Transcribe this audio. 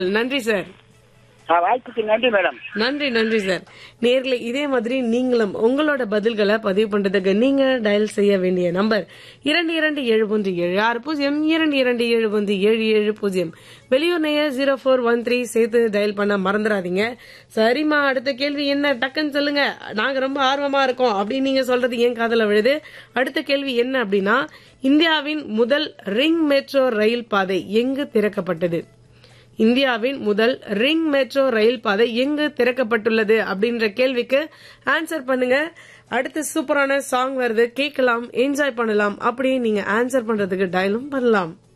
நன்றி சார். வாய்ப்புக்கு நன்றி மேடம். நன்றி நன்றி சார். நேர்களை இதே மாதிரி நீங்களும் உங்களோட பதில்களை பதிவு பண்றதுக்கு நீங்க டயல் செய்ய வேண்டிய நம்பர் 227176 227177. வெளியூர் நேயர் 0413 சேர்த்து டயல் பண்ண மறந்துடாதீங்க. சரிம்மா, அடுத்த கேள்வி என்ன டக்குன்னு சொல்லுங்க, நாங்க ரொம்ப ஆர்வமா இருக்கோம் அப்படின்னு நீங்க சொல்றது ஏன் காதுல விழுது. அடுத்த கேள்வி என்ன அப்படின்னா, இந்தியாவின் முதல் ரிங் மெட்ரோ ரயில் பாதை எங்கு திறக்கப்பட்டது? இந்தியாவின் முதல் ரிங் மெட்ரோ ரயில் பாதை எங்கு திறக்கப்பட்டுள்ளது அப்படின்ற கேள்விக்கு ஆன்சர் பண்ணுங்க. அடுத்து சூப்பரான சாங் வருது, கேட்கலாம், என்ஜாய் பண்ணலாம். அப்படியே நீங்க ஆன்சர் பண்றதுக்கு டயலும் பண்ணலாம்.